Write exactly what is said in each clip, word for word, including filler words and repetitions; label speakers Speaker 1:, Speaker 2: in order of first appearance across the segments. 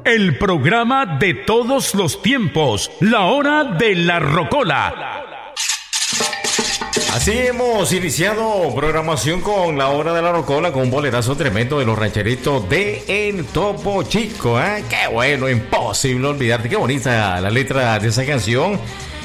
Speaker 1: el programa de todos los tiempos, la hora de la rocola.
Speaker 2: Así hemos iniciado programación con la hora de la rocola, con un bolerazo tremendo de los rancheritos de El Topo Chico, ¿eh? Qué bueno, imposible olvidarte, qué bonita la letra de esa canción.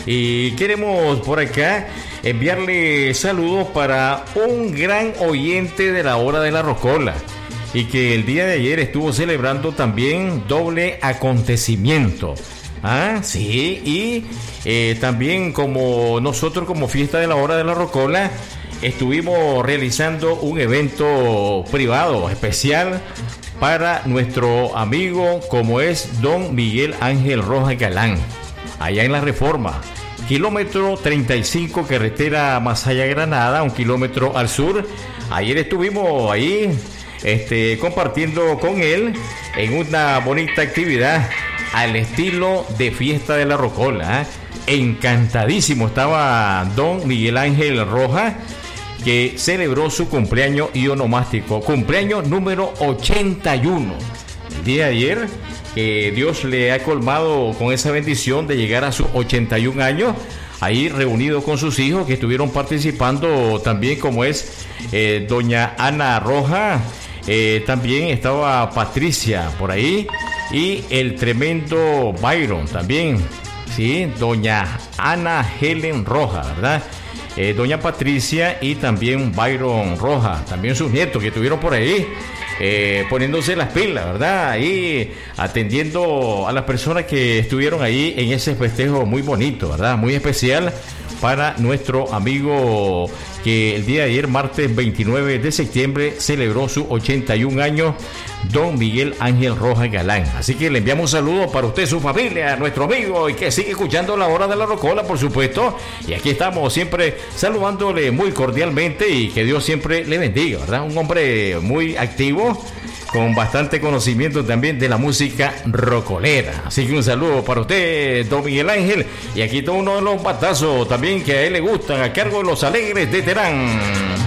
Speaker 2: Y queremos por acá enviarle saludos para un gran oyente de la hora de la rocola, y que el día de ayer estuvo celebrando también doble acontecimiento. Ah, sí, y eh, también como nosotros como Fiesta de la Hora de la Rocola estuvimos realizando un evento privado especial para nuestro amigo como es don Miguel Ángel Rojas Galán, allá en La Reforma, kilómetro treinta y cinco, carretera Masaya Granada, un kilómetro al sur. Ayer estuvimos ahí este, compartiendo con él en una bonita actividad al estilo de Fiesta de la Rocola, ¿eh? Encantadísimo estaba don Miguel Ángel Rojas, que celebró su cumpleaños y onomástico, cumpleaños número ochenta y uno. El día de ayer, que Dios le ha colmado con esa bendición de llegar a sus ochenta y un años, ahí reunido con sus hijos que estuvieron participando también, como es eh, doña Ana Rojas, eh, también estaba Patricia por ahí, y el tremendo Byron también, sí, doña Ana Helen Rojas, ¿verdad? Eh, doña Patricia y también Byron Rojas, también sus nietos que estuvieron por ahí eh, poniéndose las pilas, ¿verdad? Ahí atendiendo a las personas que estuvieron ahí en ese festejo muy bonito, ¿verdad? Muy especial para nuestro amigo que el día de ayer, martes veintinueve de septiembre, celebró sus ochenta y un años, don Miguel Ángel Rojas Galán. Así que le enviamos un saludo para usted, su familia, nuestro amigo, y que sigue escuchando la hora de la rocola, por supuesto. Y aquí estamos siempre saludándole muy cordialmente, y que Dios siempre le bendiga, ¿verdad? Un hombre muy activo, con bastante conocimiento también de la música rocolera. Así que un saludo para usted, don Miguel Ángel. Y aquí está uno de los batazos también que a él le gustan, a cargo de los Alegres de Terán.